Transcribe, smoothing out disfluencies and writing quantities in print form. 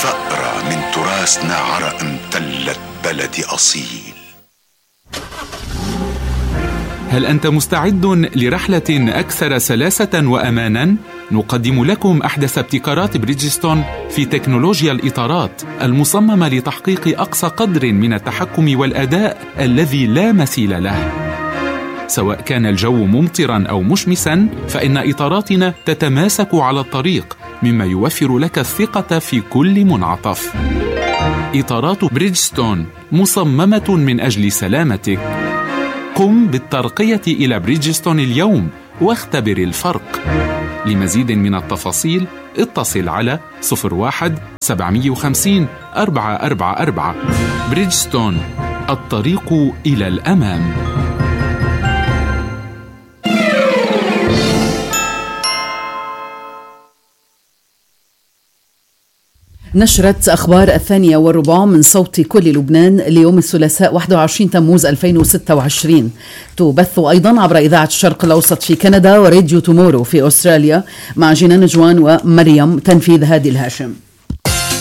ثأرة من تراثنا عرق امتلت بلدي أصيل. هل أنت مستعد لرحلة أكثر سلاسة وأماناً؟ نقدم لكم أحدث ابتكارات بريدجستون في تكنولوجيا الإطارات المصممة لتحقيق أقصى قدر من التحكم والأداء الذي لا مثيل له. سواء كان الجو ممطراً أو مشمساً، فإن إطاراتنا تتماسك على الطريق، مما يوفر لك الثقة في كل منعطف. إطارات بريدجستون مصممة من أجل سلامتك. قم بالترقية إلى بريدجستون اليوم واختبر الفرق. لمزيد من التفاصيل اتصل على 01-750-444. بريدجستون، الطريق إلى الأمام. نشرة أخبار 2:15 من صوت كل لبنان ليوم الثلاثاء 21 تموز 2026. تبث أيضا عبر إذاعة الشرق الأوسط في كندا وراديو تومورو في أستراليا، مع جنان جوان ومريم تنفيذ هادي الهاشم.